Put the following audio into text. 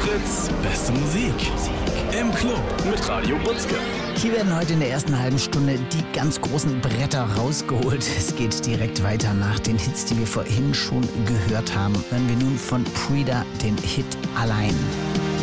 Fritz, beste Musik. Im Club mit Radio Butzke. Hier werden heute in der ersten halben Stunde die ganz großen Bretter rausgeholt. Es geht direkt weiter nach den Hits, die wir vorhin schon gehört haben. Hören wir nun von Prida den Hit Allein.